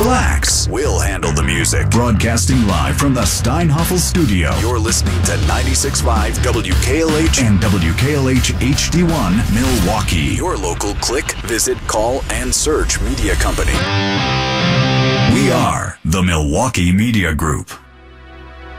relax. We'll handle the music. Broadcasting live from the Steinhoffel studio. You're listening to 96.5 WKLH and WKLH HD1 Milwaukee. Your local click, visit, call, and search media company. We are the Milwaukee Media Group.